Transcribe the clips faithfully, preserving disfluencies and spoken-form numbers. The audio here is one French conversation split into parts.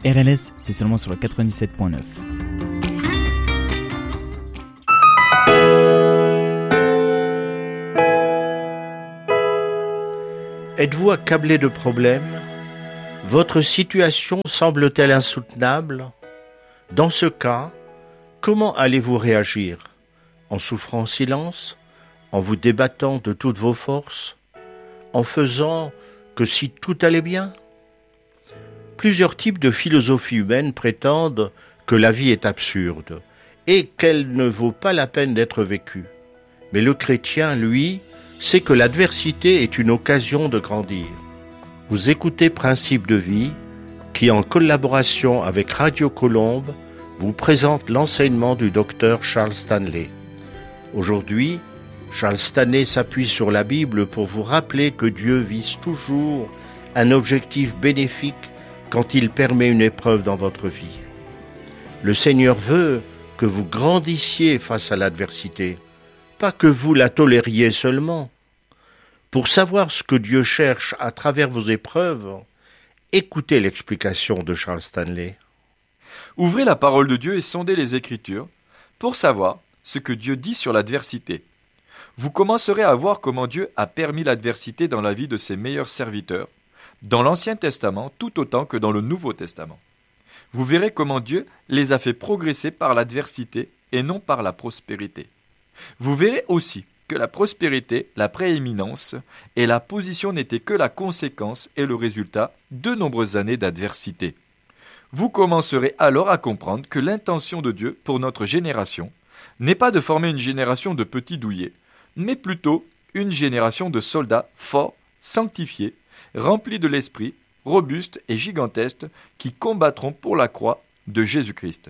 R L S, c'est seulement sur le quatre-vingt-dix-sept point neuf. Êtes-vous accablé de problèmes ? Votre situation semble-t-elle insoutenable ? Dans ce cas, comment allez-vous réagir ? En souffrant en silence ? En vous débattant de toutes vos forces ? En faisant que si tout allait bien ? Plusieurs types de philosophies humaines prétendent que la vie est absurde et qu'elle ne vaut pas la peine d'être vécue. Mais le chrétien, lui, sait que l'adversité est une occasion de grandir. Vous écoutez Principes de vie, qui en collaboration avec Radio Colombe, vous présente l'enseignement du docteur Charles Stanley. Aujourd'hui, Charles Stanley s'appuie sur la Bible pour vous rappeler que Dieu vise toujours un objectif bénéfique quand il permet une épreuve dans votre vie. Le Seigneur veut que vous grandissiez face à l'adversité, pas que vous la tolériez seulement. Pour savoir ce que Dieu cherche à travers vos épreuves, écoutez l'explication de Charles Stanley. Ouvrez la parole de Dieu et sondez les Écritures pour savoir ce que Dieu dit sur l'adversité. Vous commencerez à voir comment Dieu a permis l'adversité dans la vie de ses meilleurs serviteurs, dans l'Ancien Testament tout autant que dans le Nouveau Testament. Vous verrez comment Dieu les a fait progresser par l'adversité et non par la prospérité. Vous verrez aussi que la prospérité, la prééminence et la position n'étaient que la conséquence et le résultat de nombreuses années d'adversité. Vous commencerez alors à comprendre que l'intention de Dieu pour notre génération n'est pas de former une génération de petits douillets, mais plutôt une génération de soldats forts, sanctifiés, remplis de l'esprit, robustes et gigantesques qui combattront pour la croix de Jésus-Christ.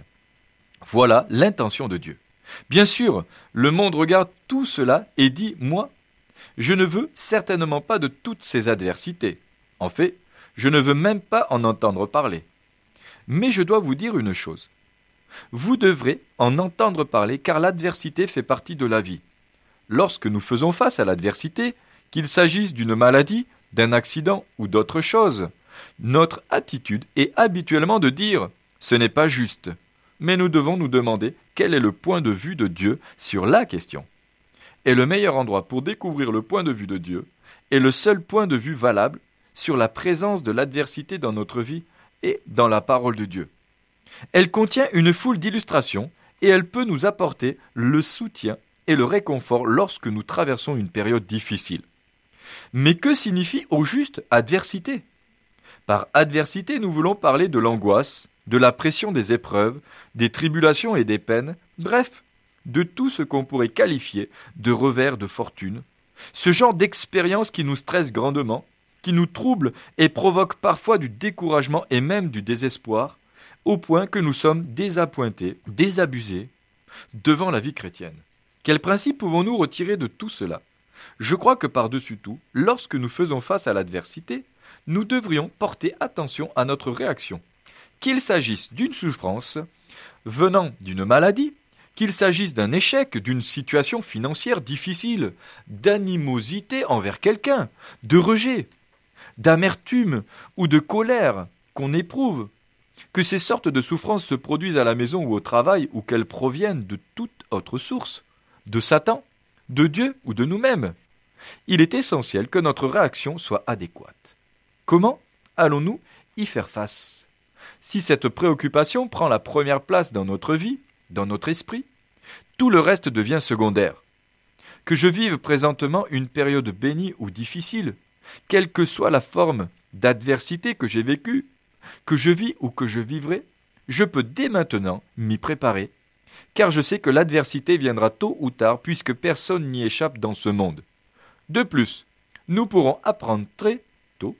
Voilà l'intention de Dieu. Bien sûr, le monde regarde tout cela et dit « Moi, je ne veux certainement pas de toutes ces adversités. En fait, je ne veux même pas en entendre parler. Mais je dois vous dire une chose. Vous devrez en entendre parler car l'adversité fait partie de la vie. Lorsque nous faisons face à l'adversité, qu'il s'agisse d'une maladie, d'un accident ou d'autre chose, notre attitude est habituellement de dire « ce n'est pas juste ». Mais nous devons nous demander quel est le point de vue de Dieu sur la question. Et le meilleur endroit pour découvrir le point de vue de Dieu est le seul point de vue valable sur la présence de l'adversité dans notre vie et dans la parole de Dieu. Elle contient une foule d'illustrations et elle peut nous apporter le soutien et le réconfort lorsque nous traversons une période difficile. Mais que signifie au juste adversité ? Par adversité, nous voulons parler de l'angoisse, de la pression des épreuves, des tribulations et des peines, bref, de tout ce qu'on pourrait qualifier de revers de fortune, ce genre d'expérience qui nous stresse grandement, qui nous trouble et provoque parfois du découragement et même du désespoir, au point que nous sommes désappointés, désabusés devant la vie chrétienne. Quel principe pouvons-nous retirer de tout cela ? Je crois que par-dessus tout, lorsque nous faisons face à l'adversité, nous devrions porter attention à notre réaction. Qu'il s'agisse d'une souffrance venant d'une maladie, qu'il s'agisse d'un échec, d'une situation financière difficile, d'animosité envers quelqu'un, de rejet, d'amertume ou de colère qu'on éprouve, que ces sortes de souffrances se produisent à la maison ou au travail ou qu'elles proviennent de toute autre source, de Satan, de Dieu ou de nous-mêmes. Il est essentiel que notre réaction soit adéquate. Comment allons-nous y faire face ? Si cette préoccupation prend la première place dans notre vie, dans notre esprit, tout le reste devient secondaire. Que je vive présentement une période bénie ou difficile, quelle que soit la forme d'adversité que j'ai vécue, que je vis ou que je vivrai, je peux dès maintenant m'y préparer, car je sais que l'adversité viendra tôt ou tard puisque personne n'y échappe dans ce monde. De plus, nous pourrons apprendre très tôt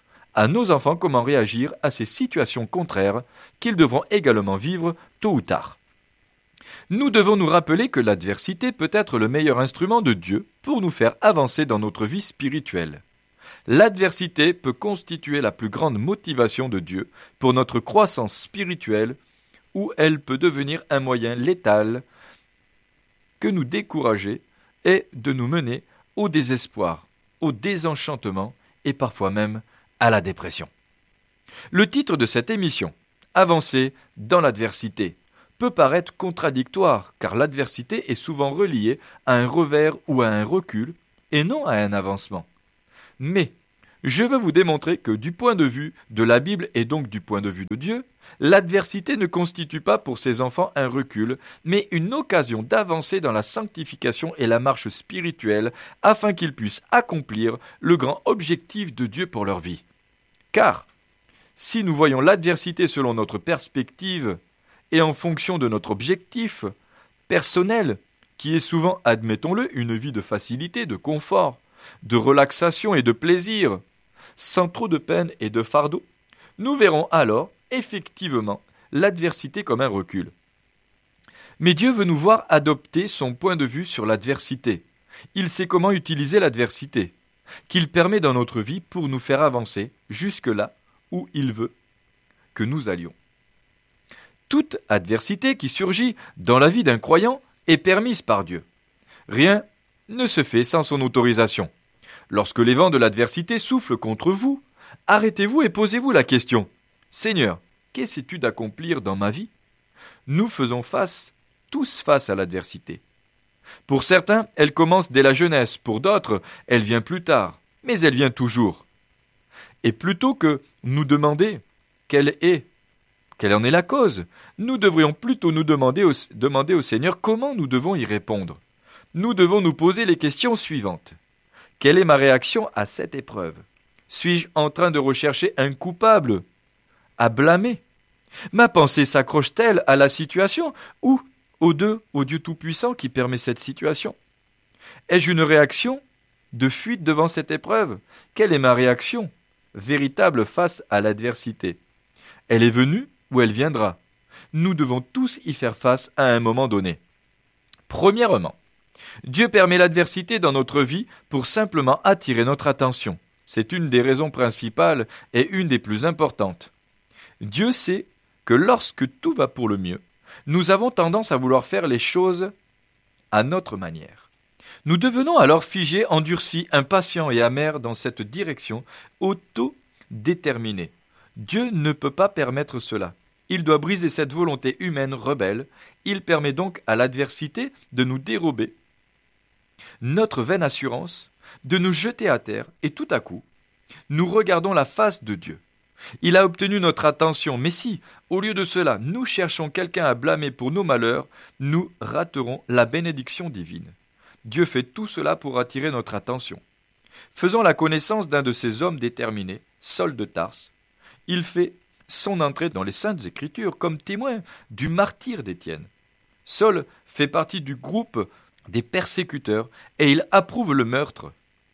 à nos enfants comment réagir à ces situations contraires qu'ils devront également vivre tôt ou tard. Nous devons nous rappeler que l'adversité peut être le meilleur instrument de Dieu pour nous faire avancer dans notre vie spirituelle. L'adversité peut constituer la plus grande motivation de Dieu pour notre croissance spirituelle ou elle peut devenir un moyen létal que nous décourager et de nous mener au désespoir, au désenchantement et parfois même à la dépression. Le titre de cette émission, avancer dans l'adversité peut paraître contradictoire, car l'adversité est souvent reliée à un revers ou à un recul, et non à un avancement. Mais je veux vous démontrer que du point de vue de la Bible et donc du point de vue de Dieu, l'adversité ne constitue pas pour ses enfants un recul, mais une occasion d'avancer dans la sanctification et la marche spirituelle afin qu'ils puissent accomplir le grand objectif de Dieu pour leur vie. Car, si nous voyons l'adversité selon notre perspective et en fonction de notre objectif personnel, qui est souvent, admettons-le, une vie de facilité, de confort, de relaxation et de plaisir, sans trop de peine et de fardeau, nous verrons alors, effectivement, l'adversité comme un recul. Mais Dieu veut nous voir adopter son point de vue sur l'adversité. Il sait comment utiliser l'adversité, qu'il permet dans notre vie pour nous faire avancer jusque là où il veut que nous allions. Toute adversité qui surgit dans la vie d'un croyant est permise par Dieu. Rien ne se fait sans son autorisation. Lorsque les vents de l'adversité soufflent contre vous, arrêtez-vous et posez-vous la question : Seigneur, qu'essaies-tu d'accomplir dans ma vie ? Nous faisons face, tous face à l'adversité. Pour certains, elle commence dès la jeunesse, pour d'autres, elle vient plus tard, mais elle vient toujours. Et plutôt que nous demander quelle est, quelle en est la cause, nous devrions plutôt nous demander au, demander au Seigneur comment nous devons y répondre. Nous devons nous poser les questions suivantes. Quelle est ma réaction à cette épreuve ? Suis-je en train de rechercher un coupable à blâmer ? Ma pensée s'accroche-t-elle à la situation ou au Dieu, au Dieu Tout-Puissant qui permet cette situation ? Ai-je une réaction de fuite devant cette épreuve ? Quelle est ma réaction véritable face à l'adversité ? Elle est venue ou elle viendra ? Nous devons tous y faire face à un moment donné. Premièrement, Dieu permet l'adversité dans notre vie pour simplement attirer notre attention. C'est une des raisons principales et une des plus importantes. Dieu sait que lorsque tout va pour le mieux, nous avons tendance à vouloir faire les choses à notre manière. Nous devenons alors figés, endurcis, impatients et amers dans cette direction auto-déterminée. Dieu ne peut pas permettre cela. Il doit briser cette volonté humaine rebelle. Il permet donc à l'adversité de nous dérober notre vaine assurance, de nous jeter à terre, et tout à coup, nous regardons la face de Dieu. Il a obtenu notre attention, mais si, au lieu de cela, nous cherchons quelqu'un à blâmer pour nos malheurs, nous raterons la bénédiction divine. Dieu fait tout cela pour attirer notre attention. Faisons la connaissance d'un de ces hommes déterminés, Saul de Tarse. Il fait son entrée dans les Saintes Écritures comme témoin du martyre d'Étienne. Saul fait partie du groupe des persécuteurs et il approuve le meurtre.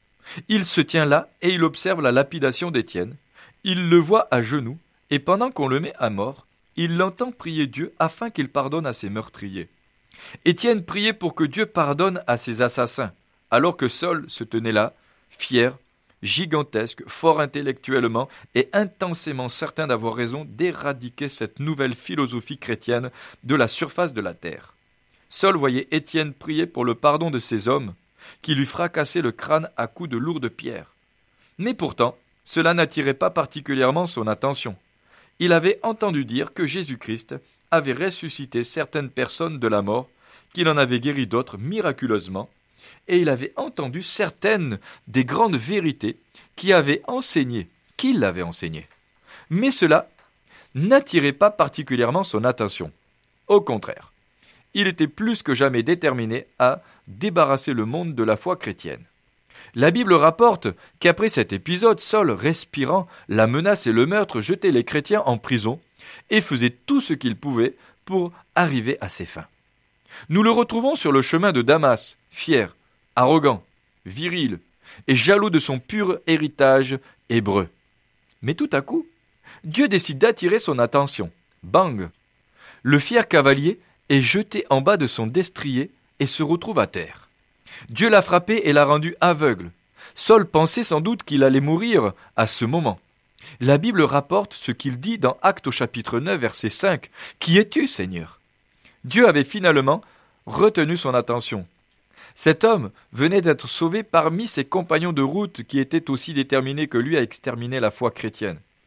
Il se tient là et il observe la lapidation d'Étienne. Il le voit à genoux et pendant qu'on le met à mort, il l'entend prier Dieu afin qu'il pardonne à ses meurtriers. Étienne priait pour que Dieu pardonne à ses assassins, alors que Saul se tenait là, fier, gigantesque, fort intellectuellement et intensément certain d'avoir raison d'éradiquer cette nouvelle philosophie chrétienne de la surface de la terre. Saul voyait Étienne prier pour le pardon de ces hommes qui lui fracassaient le crâne à coups de lourdes pierres. Mais pourtant, cela n'attirait pas particulièrement son attention. Il avait entendu dire que Jésus-Christ avait ressuscité certaines personnes de la mort, qu'il en avait guéri d'autres miraculeusement, et il avait entendu certaines des grandes vérités qui avaient enseigné, qu'il l'avait enseigné. Mais cela n'attirait pas particulièrement son attention. Au contraire, il était plus que jamais déterminé à débarrasser le monde de la foi chrétienne. La Bible rapporte qu'après cet épisode, Saul, respirant la menace et le meurtre, jetait les chrétiens en prison et faisait tout ce qu'il pouvait pour arriver à ses fins. Nous le retrouvons sur le chemin de Damas, fier, arrogant, viril et jaloux de son pur héritage hébreu. Mais tout à coup, Dieu décide d'attirer son attention. Bang! Le fier cavalier est jeté en bas de son destrier et se retrouve à terre. Dieu l'a frappé et l'a rendu aveugle. Saul pensait sans doute qu'il allait mourir à ce moment. La Bible rapporte ce qu'il dit dans Actes au chapitre neuf, verset cinq. « Qui es-tu, Seigneur ?» Dieu avait finalement retenu son attention. Cet homme venait d'être sauvé parmi ses compagnons de route qui étaient aussi déterminés que lui à exterminer la foi chrétienne.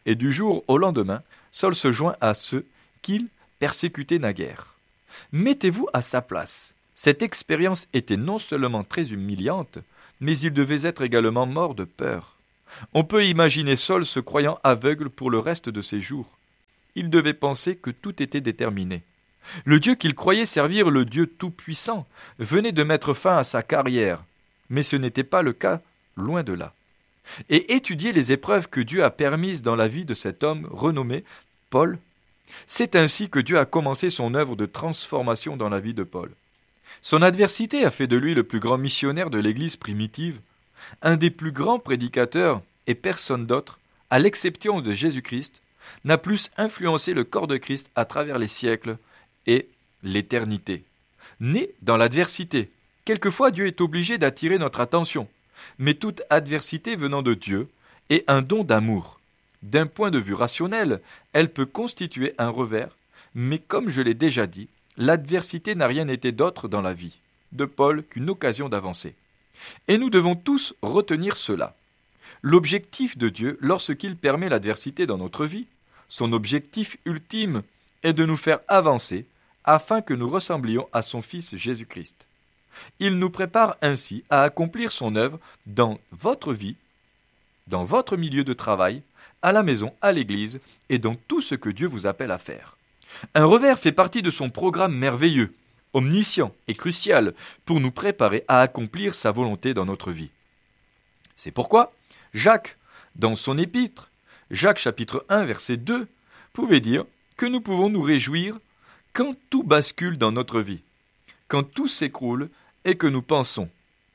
Et du jour au lendemain, Saul se joint à ceux qu'il persécutait naguère. Mettez-vous à sa place. Cette expérience était non seulement très humiliante, mais il devait être également mort de peur. On peut imaginer Saul se croyant aveugle pour le reste de ses jours. Il devait penser que tout était déterminé. Le Dieu qu'il croyait servir, le Dieu tout-puissant, venait de mettre fin à sa carrière. Mais ce n'était pas le cas, loin de là. Et étudier les épreuves que Dieu a permises dans la vie de cet homme renommé Paul, c'est ainsi que Dieu a commencé son œuvre de transformation dans la vie de Paul. Son adversité a fait de lui le plus grand missionnaire de l'Église primitive, un des plus grands prédicateurs, et personne d'autre, à l'exception de Jésus-Christ, n'a plus influencé le corps de Christ à travers les siècles et l'éternité. Né dans l'adversité, quelquefois Dieu est obligé d'attirer notre attention, mais toute adversité venant de Dieu est un don d'amour. D'un point de vue rationnel, elle peut constituer un revers, mais comme je l'ai déjà dit, l'adversité n'a rien été d'autre dans la vie de Paul qu'une occasion d'avancer. Et nous devons tous retenir cela. L'objectif de Dieu, lorsqu'il permet l'adversité dans notre vie, son objectif ultime est de nous faire avancer afin que nous ressemblions à son Fils Jésus-Christ. Il nous prépare ainsi à accomplir son œuvre dans votre vie, dans votre milieu de travail, à la maison, à l'église et dans tout ce que Dieu vous appelle à faire. Un revers fait partie de son programme merveilleux, omniscient et crucial pour nous préparer à accomplir sa volonté dans notre vie. C'est pourquoi Jacques, dans son épître, Jacques chapitre un verset deux, pouvait dire que nous pouvons nous réjouir quand tout bascule dans notre vie, quand tout s'écroule et que nous pensons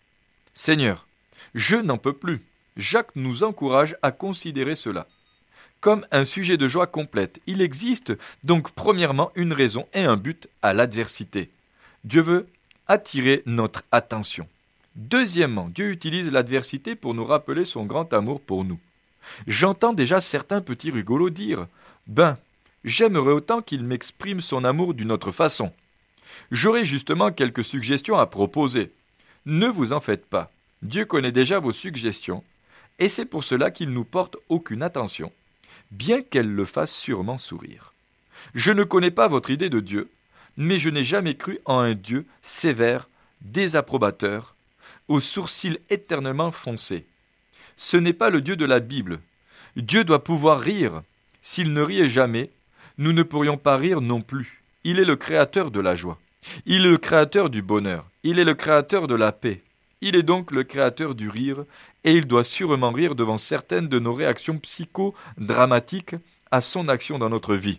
« Seigneur, je n'en peux plus ». Jacques nous encourage à considérer cela comme un sujet de joie complète. Il existe donc premièrement une raison et un but à l'adversité. Dieu veut attirer notre attention. Deuxièmement, Dieu utilise l'adversité pour nous rappeler son grand amour pour nous. J'entends déjà certains petits rigolos dire « Ben, j'aimerais autant qu'il m'exprime son amour d'une autre façon. » J'aurais justement quelques suggestions à proposer. Ne vous en faites pas. Dieu connaît déjà vos suggestions, et c'est pour cela qu'il nous porte aucune attention, bien qu'elle le fasse sûrement sourire. Je ne connais pas votre idée de Dieu, mais je n'ai jamais cru en un Dieu sévère, désapprobateur, aux sourcils éternellement foncés. Ce n'est pas le Dieu de la Bible. Dieu doit pouvoir rire. S'il ne riait jamais, nous ne pourrions pas rire non plus. Il est le créateur de la joie. Il est le créateur du bonheur. Il est le créateur de la paix. Il est donc le créateur du rire, et il doit sûrement rire devant certaines de nos réactions psychodramatiques à son action dans notre vie.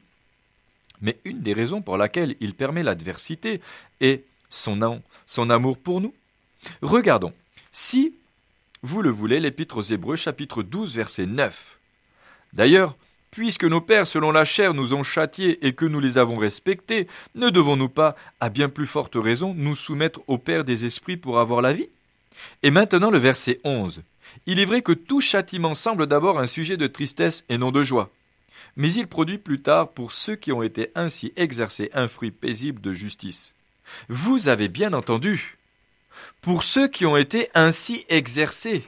Mais une des raisons pour laquelle il permet l'adversité est son, am- son amour pour nous. Regardons, si vous le voulez, l'Épître aux Hébreux, chapitre douze, verset neuf. D'ailleurs, puisque nos pères selon la chair nous ont châtiés et que nous les avons respectés, ne devons-nous pas, à bien plus forte raison, nous soumettre au Père des esprits pour avoir la vie ? Et maintenant le verset onze. Il est vrai que tout châtiment semble d'abord un sujet de tristesse et non de joie. Mais il produit plus tard pour ceux qui ont été ainsi exercés un fruit paisible de justice. Vous avez bien entendu. Pour ceux qui ont été ainsi exercés.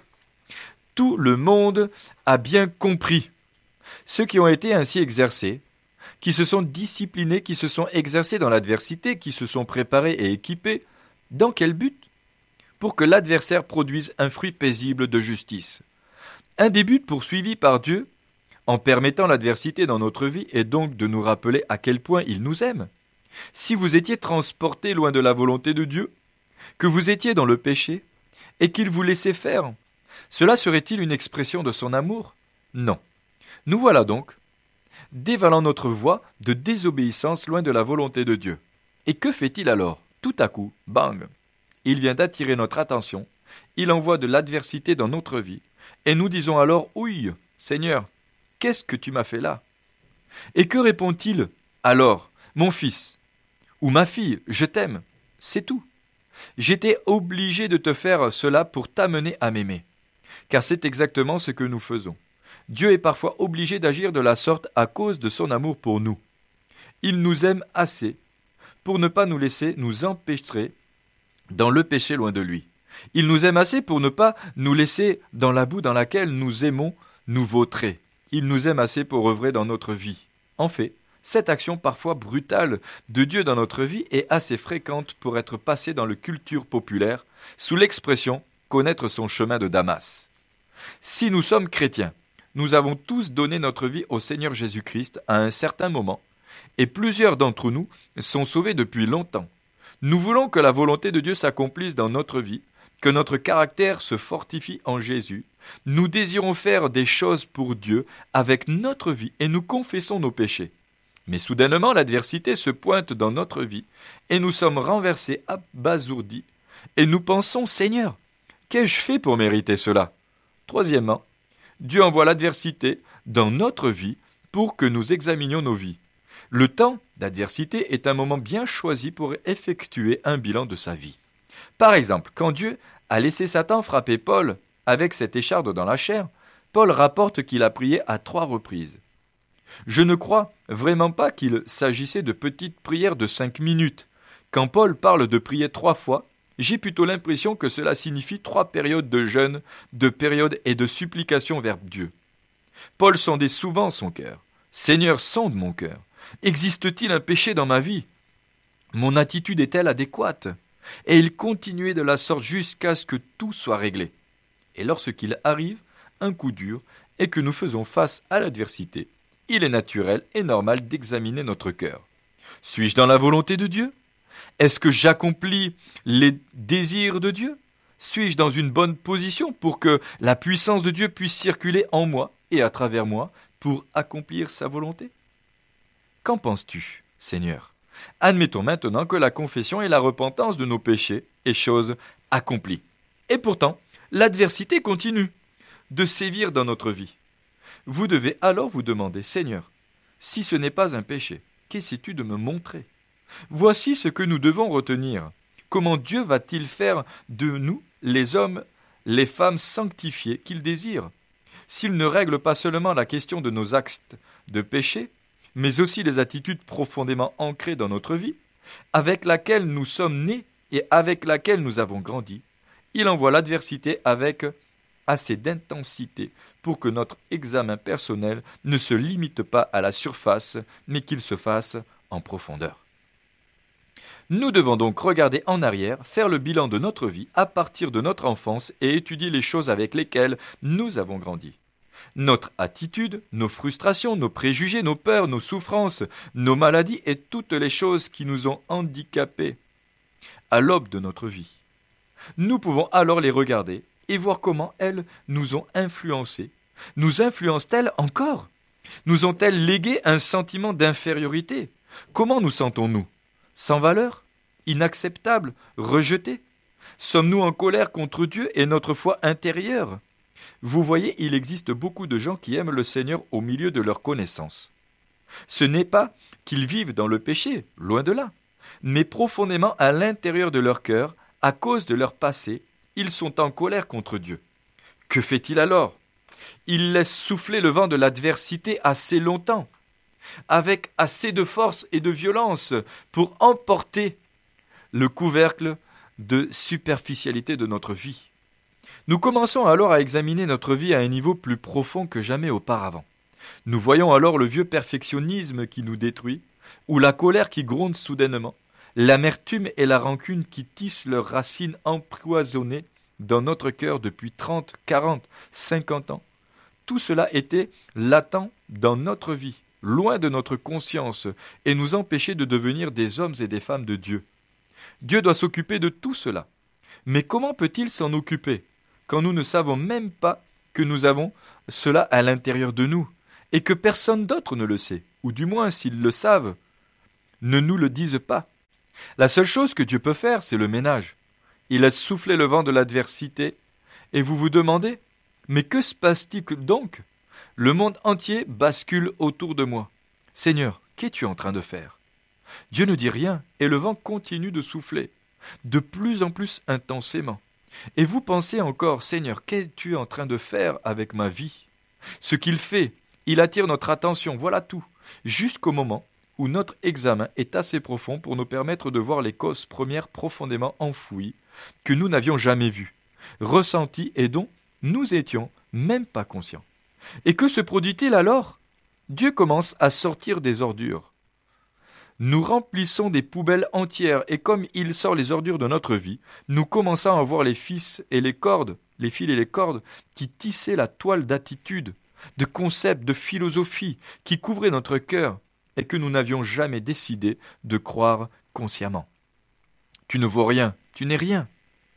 Tout le monde a bien compris. Ceux qui ont été ainsi exercés, qui se sont disciplinés, qui se sont exercés dans l'adversité, qui se sont préparés et équipés, dans quel but ? Pour que l'adversaire produise un fruit paisible de justice. Un des buts poursuivis par Dieu, en permettant l'adversité dans notre vie, est donc de nous rappeler à quel point il nous aime. Si vous étiez transporté loin de la volonté de Dieu, que vous étiez dans le péché, et qu'il vous laissait faire, cela serait-il une expression de son amour ? Non. Nous voilà donc, dévalant notre voie de désobéissance loin de la volonté de Dieu. Et que fait-il alors ? Tout à coup, bang ! Il vient d'attirer notre attention, il envoie de l'adversité dans notre vie, et nous disons alors « Ouille, Seigneur, qu'est-ce que tu m'as fait là ?» Et que répond-il alors ? « Mon fils, ou ma fille, je t'aime, c'est tout. J'étais obligé de te faire cela pour t'amener à m'aimer. » Car c'est exactement ce que nous faisons. Dieu est parfois obligé d'agir de la sorte à cause de son amour pour nous. Il nous aime assez pour ne pas nous laisser nous empêtrer dans le péché loin de lui. Il nous aime assez pour ne pas nous laisser dans la boue dans laquelle nous aimons nous vautrer. il nous aime assez pour œuvrer dans notre vie. En fait, cette action parfois brutale de Dieu dans notre vie est assez fréquente pour être passée dans la culture populaire sous l'expression « connaître son chemin de Damas ». Si nous sommes chrétiens, nous avons tous donné notre vie au Seigneur Jésus-Christ à un certain moment, et plusieurs d'entre nous sont sauvés depuis longtemps. Nous voulons que la volonté de Dieu s'accomplisse dans notre vie, que notre caractère se fortifie en Jésus. Nous désirons faire des choses pour Dieu avec notre vie et nous confessons nos péchés. Mais soudainement, l'adversité se pointe dans notre vie et nous sommes renversés, abasourdis, et nous pensons « Seigneur, qu'ai-je fait pour mériter cela ?» Troisièmement, Dieu envoie l'adversité dans notre vie pour que nous examinions nos vies. Le temps d'adversité est un moment bien choisi pour effectuer un bilan de sa vie. Par exemple, quand Dieu a laissé Satan frapper Paul avec cette écharde dans la chair, Paul rapporte qu'il a prié à trois reprises. Je ne crois vraiment pas qu'il s'agissait de petites prières de cinq minutes. Quand Paul parle de prier trois fois, j'ai plutôt l'impression que cela signifie trois périodes de jeûne, de périodes et de supplication vers Dieu. Paul sondait souvent son cœur. « Seigneur, sonde mon cœur. Existe-t-il un péché dans ma vie ? Mon attitude est-elle adéquate ?» Et il continuait de la sorte jusqu'à ce que tout soit réglé. Et lorsqu'il arrive un coup dur et que nous faisons face à l'adversité, il est naturel et normal d'examiner notre cœur. Suis-je dans la volonté de Dieu ? Est-ce que j'accomplis les désirs de Dieu ? Suis-je dans une bonne position pour que la puissance de Dieu puisse circuler en moi et à travers moi pour accomplir sa volonté ? Qu'en penses-tu, Seigneur ? Admettons maintenant que la confession et la repentance de nos péchés est chose accomplie. Et pourtant, l'adversité continue de sévir dans notre vie. Vous devez alors vous demander, Seigneur, si ce n'est pas un péché, qu'essaies-tu de me montrer ? Voici ce que nous devons retenir. Comment Dieu va-t-il faire de nous, les hommes, les femmes sanctifiées qu'il désire ? S'il ne règle pas seulement la question de nos actes de péché, mais aussi les attitudes profondément ancrées dans notre vie, avec laquelle nous sommes nés et avec laquelle nous avons grandi, il envoie l'adversité avec assez d'intensité pour que notre examen personnel ne se limite pas à la surface, mais qu'il se fasse en profondeur. Nous devons donc regarder en arrière, faire le bilan de notre vie à partir de notre enfance et étudier les choses avec lesquelles nous avons grandi. Notre attitude, nos frustrations, nos préjugés, nos peurs, nos souffrances, nos maladies et toutes les choses qui nous ont handicapés à l'aube de notre vie. Nous pouvons alors les regarder et voir comment elles nous ont influencés. Nous influencent-elles encore ? Nous ont-elles légué un sentiment d'infériorité ? Comment nous sentons-nous ? Sans valeur ? Inacceptables ? Rejetés ? Sommes-nous en colère contre Dieu et notre foi intérieure ? Vous voyez, il existe beaucoup de gens qui aiment le Seigneur au milieu de leur connaissance. Ce n'est pas qu'ils vivent dans le péché, loin de là, mais profondément à l'intérieur de leur cœur, à cause de leur passé, ils sont en colère contre Dieu. Que fait-il alors ? Il laisse souffler le vent de l'adversité assez longtemps, avec assez de force et de violence pour emporter le couvercle de superficialité de notre vie. Nous commençons alors à examiner notre vie à un niveau plus profond que jamais auparavant. Nous voyons alors le vieux perfectionnisme qui nous détruit, ou la colère qui gronde soudainement, l'amertume et la rancune qui tissent leurs racines empoisonnées dans notre cœur depuis trente, quarante, cinquante ans. Tout cela était latent dans notre vie, loin de notre conscience, et nous empêchait de devenir des hommes et des femmes de Dieu. Dieu doit s'occuper de tout cela. Mais comment peut-il s'en occuper quand nous ne savons même pas que nous avons cela à l'intérieur de nous, et que personne d'autre ne le sait, ou du moins s'ils le savent, ne nous le disent pas. La seule chose que Dieu peut faire, c'est le ménage. Il laisse souffler le vent de l'adversité, et vous vous demandez, mais que se passe-t-il donc ? Le monde entier bascule autour de moi. Seigneur, qu'es-tu en train de faire ? Dieu ne dit rien, et le vent continue de souffler, de plus en plus intensément. Et vous pensez encore, Seigneur, qu'es-tu en train de faire avec ma vie ? Ce qu'il fait, il attire notre attention, voilà tout, jusqu'au moment où notre examen est assez profond pour nous permettre de voir les causes premières profondément enfouies, que nous n'avions jamais vues, ressenties et dont nous étions même pas conscients. Et que se produit-il alors? Dieu commence à sortir des ordures. Nous remplissons des poubelles entières et comme il sort les ordures de notre vie, nous commençons à voir les fils et les cordes, les fils et les cordes qui tissaient la toile d'attitude, de concepts, de philosophie qui couvraient notre cœur et que nous n'avions jamais décidé de croire consciemment. Tu ne vaux rien, tu n'es rien.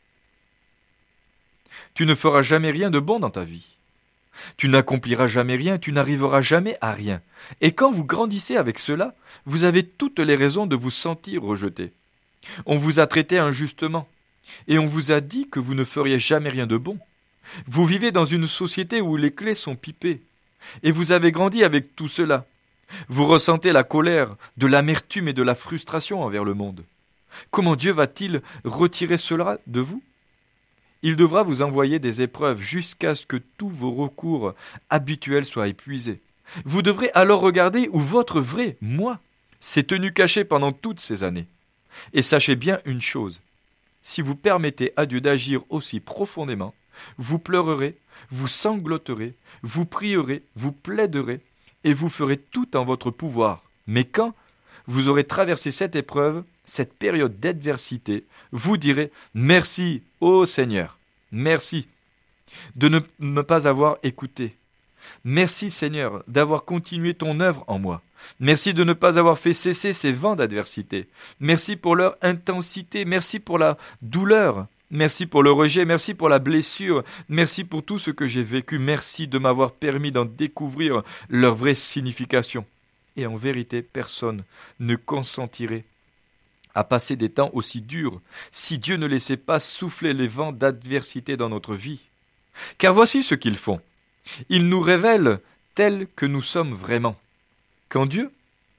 Tu ne feras jamais rien de bon dans ta vie. Tu n'accompliras jamais rien, tu n'arriveras jamais à rien. Et quand vous grandissez avec cela, vous avez toutes les raisons de vous sentir rejeté. On vous a traité injustement, et on vous a dit que vous ne feriez jamais rien de bon. Vous vivez dans une société où les clés sont pipées, et vous avez grandi avec tout cela. Vous ressentez la colère, de l'amertume et de la frustration envers le monde. Comment Dieu va-t-il retirer cela de vous? Il devra vous envoyer des épreuves jusqu'à ce que tous vos recours habituels soient épuisés. Vous devrez alors regarder où votre vrai moi s'est tenu caché pendant toutes ces années. Et sachez bien une chose, si vous permettez à Dieu d'agir aussi profondément, vous pleurerez, vous sangloterez, vous prierez, vous plaiderez, et vous ferez tout en votre pouvoir. Mais quand vous aurez traversé cette épreuve, cette période d'adversité, vous direz « Merci, ô Seigneur, merci de ne me pas avoir écouté. Merci Seigneur d'avoir continué ton œuvre en moi. Merci de ne pas avoir fait cesser ces vents d'adversité. Merci pour leur intensité, merci pour la douleur, merci pour le rejet, merci pour la blessure, merci pour tout ce que j'ai vécu, merci de m'avoir permis d'en découvrir leur vraie signification. Et en vérité, personne ne consentirait à passer des temps aussi durs si Dieu ne laissait pas souffler les vents d'adversité dans notre vie. Car voici ce qu'ils font. Ils nous révèlent tels que nous sommes vraiment. Quand Dieu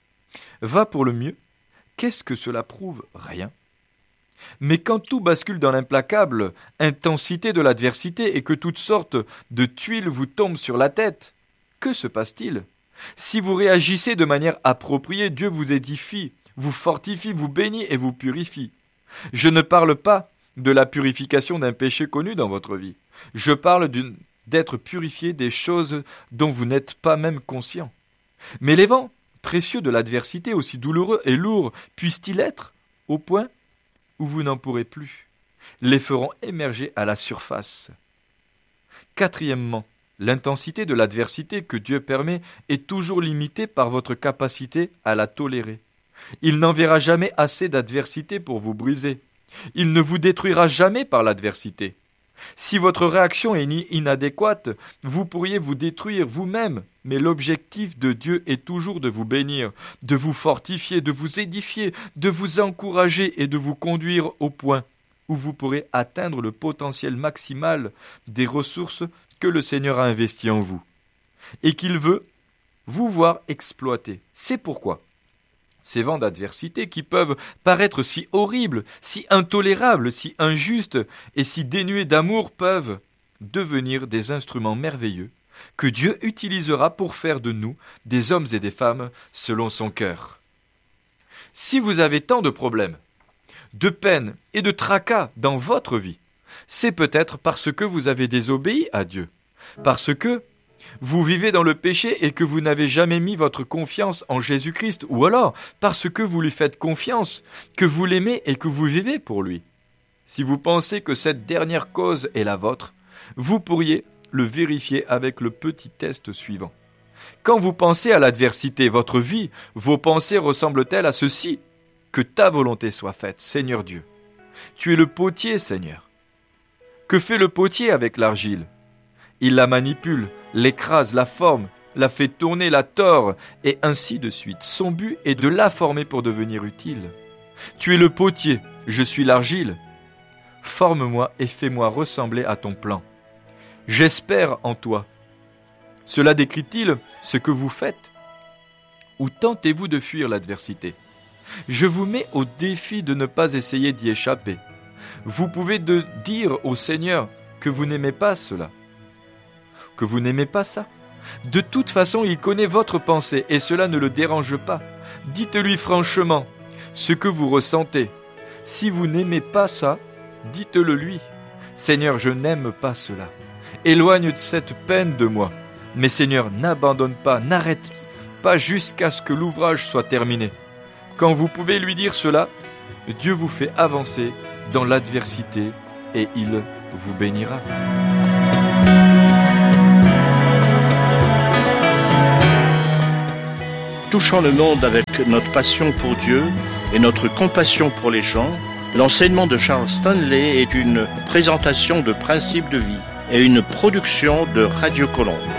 va pour le mieux, qu'est-ce que cela prouve? Rien. Mais quand tout bascule dans l'implacable intensité de l'adversité et que toutes sortes de tuiles vous tombent sur la tête, que se passe-t-il? Si vous réagissez de manière appropriée, Dieu vous édifie, vous fortifie, vous bénit et vous purifie. Je ne parle pas de la purification d'un péché connu dans votre vie. Je parle d'une, d'être purifié des choses dont vous n'êtes pas même conscient. Mais les vents précieux de l'adversité, aussi douloureux et lourds puissent-ils être, au point où vous n'en pourrez plus, les feront émerger à la surface. Quatrièmement, l'intensité de l'adversité que Dieu permet est toujours limitée par votre capacité à la tolérer. Il n'enverra jamais assez d'adversité pour vous briser. Il ne vous détruira jamais par l'adversité. Si votre réaction est inadéquate, vous pourriez vous détruire vous-même, mais l'objectif de Dieu est toujours de vous bénir, de vous fortifier, de vous édifier, de vous encourager et de vous conduire au point où vous pourrez atteindre le potentiel maximal des ressources que le Seigneur a investies en vous et qu'il veut vous voir exploiter. C'est pourquoi ces vents d'adversité qui peuvent paraître si horribles, si intolérables, si injustes et si dénués d'amour peuvent devenir des instruments merveilleux que Dieu utilisera pour faire de nous des hommes et des femmes selon son cœur. Si vous avez tant de problèmes, de peines et de tracas dans votre vie, c'est peut-être parce que vous avez désobéi à Dieu, parce que vous vivez dans le péché et que vous n'avez jamais mis votre confiance en Jésus-Christ, ou alors parce que vous lui faites confiance, que vous l'aimez et que vous vivez pour lui. Si vous pensez que cette dernière cause est la vôtre, vous pourriez le vérifier avec le petit test suivant. Quand vous pensez à l'adversité, votre vie, vos pensées ressemblent-elles à ceci? Que ta volonté soit faite, Seigneur Dieu. Tu es le potier, Seigneur. Que fait le potier avec l'argile? Il la manipule, l'écrase, la forme, la fait tourner, la tord, et ainsi de suite. Son but est de la former pour devenir utile. Tu es le potier, je suis l'argile. Forme-moi et fais-moi ressembler à ton plan. J'espère en toi. Cela décrit-il ce que vous faites? Ou tentez-vous de fuir l'adversité? Je vous mets au défi de ne pas essayer d'y échapper. Vous pouvez de dire au Seigneur que vous n'aimez pas cela, que vous n'aimez pas ça. De toute façon, il connaît votre pensée et cela ne le dérange pas. Dites-lui franchement ce que vous ressentez. Si vous n'aimez pas ça, dites-le lui. Seigneur, je n'aime pas cela. Éloigne cette peine de moi. Mais Seigneur, n'abandonne pas, n'arrête pas jusqu'à ce que l'ouvrage soit terminé. Quand vous pouvez lui dire cela, Dieu vous fait avancer dans l'adversité et il vous bénira. Touchant le monde avec notre passion pour Dieu et notre compassion pour les gens, l'enseignement de Charles Stanley est une présentation de principes de vie et une production de Radio Colombe.